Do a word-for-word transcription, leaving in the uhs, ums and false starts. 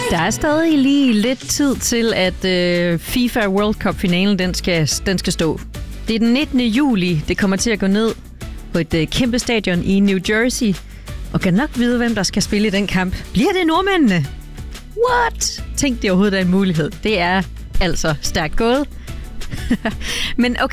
Der er stadig lige lidt tid til, at øh, FIFA World Cup-finalen den skal, den skal stå. Det er den nittende juli, det kommer til at gå ned på et øh, kæmpe stadion i New Jersey. Og kan nok vide, hvem der skal spille i den kamp. Bliver det nordmændene? What? Tænk, det overhovedet er en mulighed. Det er altså stærkt gået. Men okay.